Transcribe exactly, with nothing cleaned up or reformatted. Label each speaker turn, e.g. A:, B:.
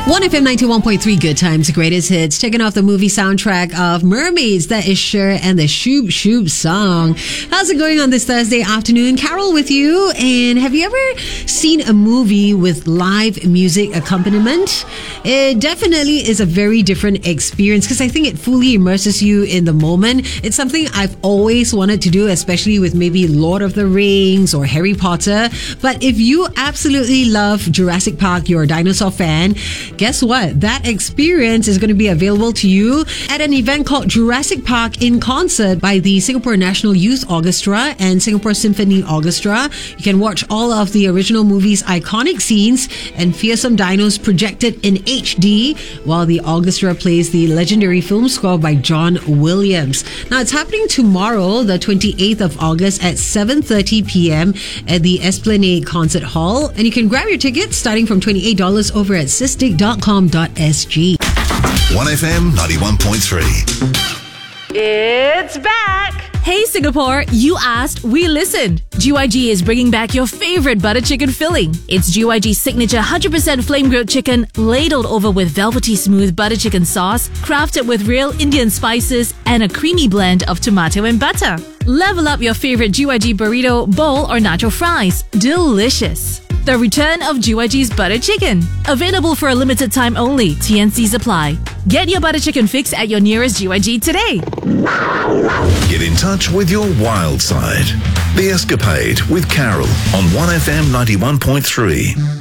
A: one F M ninety-one point three, Good Times, Greatest Hits. Taking off the movie soundtrack of Mermaids, that is Cher and the Shoob Shoob song. How's it going on this Thursday afternoon? Carol with you. And have you ever seen a movie with live music accompaniment? It definitely is a very different experience because I think it fully immerses you in the moment. It's something I've always wanted to do, especially with maybe Lord of the Rings or Harry Potter. But if you absolutely love Jurassic Park, you're a dinosaur fan, guess what? That experience is going to be available to you at an event called Jurassic Park in Concert by the Singapore National Youth Orchestra and Singapore Symphony Orchestra. You can watch all of the original movie's iconic scenes and fearsome dinos projected in H D while the orchestra plays the legendary film score by John Williams. Now, it's happening tomorrow, the twenty-eighth of August at seven thirty p.m. at the Esplanade Concert Hall. And you can grab your tickets starting from twenty-eight dollars over at sysdig dot com dot s g.
B: one F M ninety-one point three.
C: It's back!
D: Hey Singapore, you asked, we listened. G Y G is bringing back your favorite butter chicken filling. It's G Y G's signature one hundred percent flame grilled chicken ladled over with velvety smooth butter chicken sauce, crafted with real Indian spices and a creamy blend of tomato and butter. Level up your favorite G Y G burrito, bowl or nacho fries. Delicious. The return of G Y G's butter chicken. Available for a limited time only. T N Cs apply. Get your butter chicken fix at your nearest G Y G today.
B: Get in touch with your wild side. The Escapade with Carol on one F M ninety-one point three.